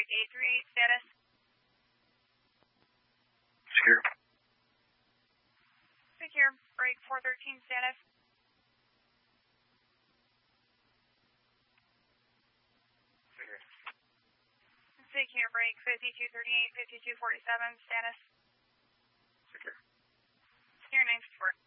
break 838 status. Secure. Secure, break 413 status. Secure. Secure, break 5238, 5247 status. Secure. Secure 954.